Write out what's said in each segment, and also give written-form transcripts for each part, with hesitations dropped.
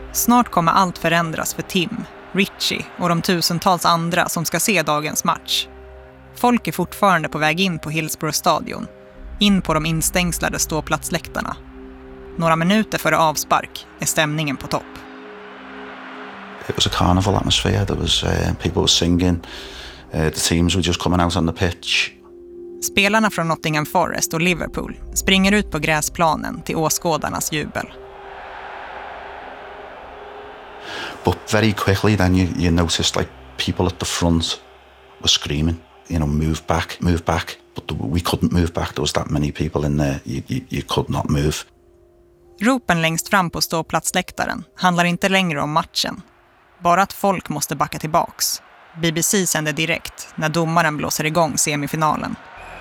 Snart kommer allt förändras för Tim, Richie och de tusentals andra som ska se dagens match. Folk är fortfarande på väg in på Hillsborough stadion, in på de instängslade ståplatsläktarna. Några minuter före avspark är stämningen på topp. It was a carnival atmosphere. There was people were singing. The teams were just coming out on the pitch. Spelarna från Nottingham Forest och Liverpool springer ut på gräsplanen till åskådarnas jubel. But very quickly then you noticed like people at the front were screaming, move back. But we couldn't move back. There was that many people in there. You could not move. Ropen längst fram på ståplatsläktaren handlar inte längre om matchen. Bara att folk måste backa tillbaks. BBC sänder direkt när domaren blåser igång semifinalen.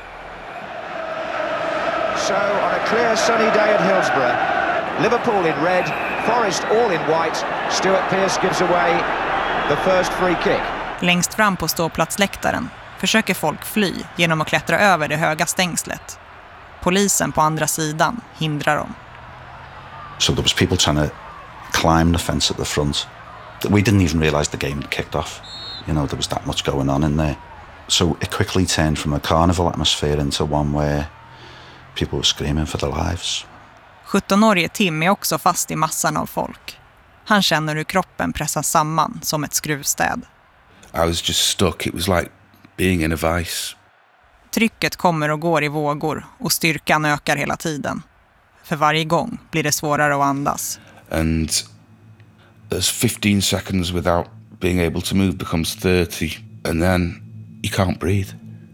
So on a clear sunny day at Hillsborough, Liverpool in red, Forest all in white, Stuart Pearce gives away the first free kick. Längst fram på ståplatsläktaren försöker folk fly genom att klättra över det höga stängslet. Polisen på andra sidan hindrar dem. So there was people trying to climb the fence at the front. We didn't even realise the game had kicked off. There was that much going on in there. So it quickly turned from a carnival atmosphere into one where people were screaming for their lives. 17-årige Tim är också fast i massan av folk. Han känner hur kroppen pressas samman som ett skruvstäd. I was just stuck. It was like being in a vice. Trycket kommer och går i vågor och styrkan ökar hela tiden. För varje gång blir det svårare att andas. And there's 15 seconds without being able to move becomes 30. And then you can't breathe.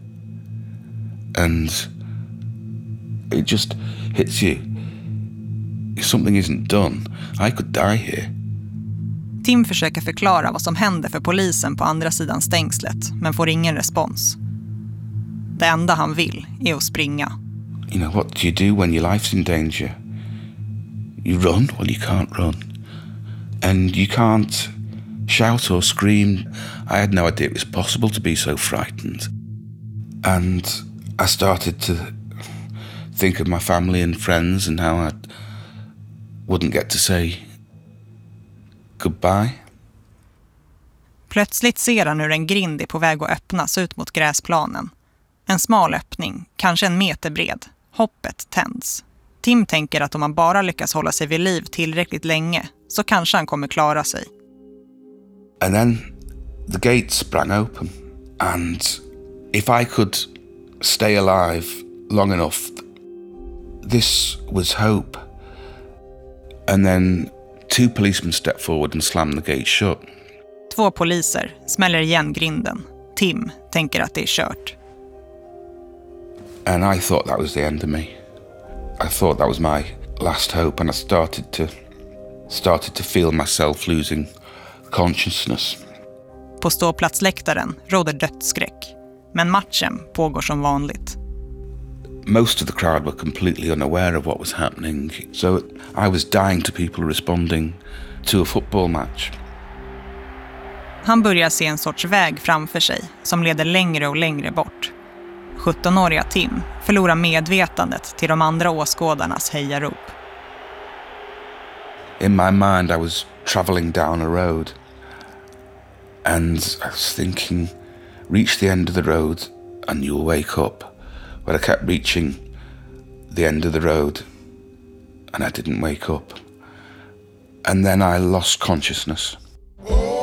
And it just hits you. If something isn't done, I could die here. Tim försöker förklara vad som händer för polisen på andra sidan stängslet, men får ingen respons. Det enda han vill är att springa. What do you do when your life's in danger? You run? Well, you can't run. And you can't shout or scream. I had no idea it was possible to be so frightened. And I started to think of my family and friends and how I wouldn't get to say goodbye. Plötsligt ser han hur en grind är på väg att öppnas ut mot gräsplanen. En smal öppning, kanske 1 meter bred. Hoppet tänds. Tim tänker att om han bara lyckas hålla sig vid liv tillräckligt länge så kanske han kommer klara sig. And then the gate sprang open, and if I could stay alive long enough, this was hope. And then 2 policemen stepped forward and slammed the gate shut. 2 poliser smäller igen grinden. Tim tänker att det är kört. And I thought that was the end of me. I thought that was my last hope, and I started to feel myself losing consciousness. På ståplatsläktaren råder dödsskräck, men matchen pågår som vanligt. Most of the crowd were completely unaware of what was happening, so I was dying to people responding to a football match. Han börjar se en sorts väg framför sig som leder längre och längre bort. 17-åriga Tim förlorar medvetandet till de andra åskådarnas hejarop. In my mind I was travelling down a road, and I was thinking, reach the end of the road and you'll wake up. But I kept reaching the end of the road and I didn't wake up. And then I lost consciousness.